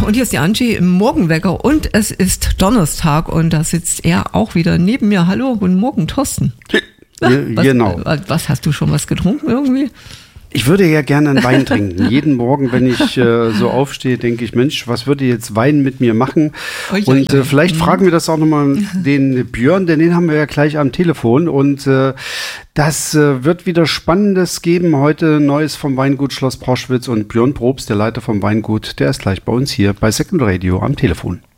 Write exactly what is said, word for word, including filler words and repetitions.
und hier ist die Angie im Morgenwecker und es ist Donnerstag und da sitzt er auch wieder neben mir. Hallo, guten Morgen, Thorsten. Ja, was, genau. Was, hast du schon was getrunken irgendwie? Ich würde ja gerne einen Wein trinken. Jeden Morgen, wenn ich äh, so aufstehe, denke ich, Mensch, was würde jetzt Wein mit mir machen? Oi, und äh, vielleicht mhm. fragen wir das auch nochmal den Björn, denn den haben wir ja gleich am Telefon. Und äh, das äh, wird wieder Spannendes geben. Heute Neues vom Weingut Schloss Proschwitz und Björn Probst, der Leiter vom Weingut, der ist gleich bei uns hier bei Second Radio am Telefon.